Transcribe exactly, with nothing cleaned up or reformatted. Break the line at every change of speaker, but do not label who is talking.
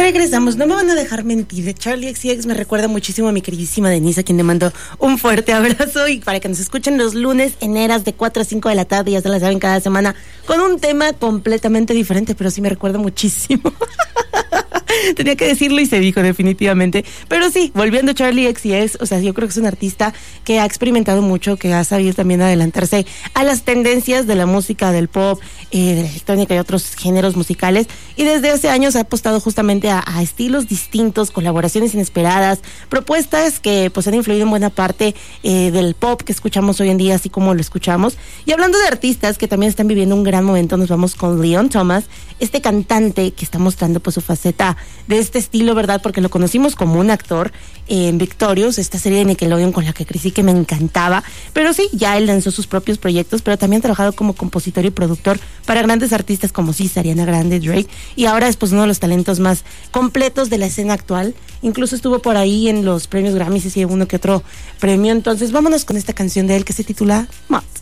regresamos, no me van a dejar mentir. Charli X C X me recuerda muchísimo a mi queridísima Denise, a quien le mando un fuerte abrazo, y para que nos escuchen los lunes en Eras de cuatro a cinco de la tarde, ya se la saben, cada semana con un tema completamente diferente, pero sí me recuerda muchísimo. Tenía que decirlo y se dijo definitivamente. Pero sí, volviendo a Charli X C X, o sea, yo creo que es un artista que ha experimentado mucho, que ha sabido también adelantarse a las tendencias de la música, del pop, eh, de la electrónica y otros géneros musicales, y desde hace años ha apostado justamente a, a estilos distintos, colaboraciones inesperadas, propuestas que pues han influido en buena parte eh, del pop que escuchamos hoy en día, así como lo escuchamos. Y hablando de artistas que también están viviendo un gran momento, nos vamos con Leon Thomas, este cantante que está mostrando pues su faceta de este estilo, ¿verdad? Porque lo conocimos como un actor en Victorious, esta serie de Nickelodeon con la que crecí, que me encantaba, pero sí, ya él lanzó sus propios proyectos, pero también ha trabajado como compositor y productor para grandes artistas como Sis, Ariana Grande, Drake, y ahora es pues uno de los talentos más completos de la escena actual. Incluso estuvo por ahí en los premios Grammys y uno que otro premio. Entonces vámonos con esta canción de él que se titula Mom.